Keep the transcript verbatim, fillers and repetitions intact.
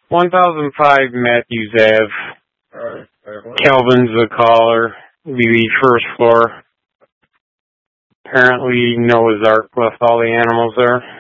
one thousand five Matthews Ave. Alright, Kelvin's the caller. The first floor. Apparently Noah's Ark left all the animals there.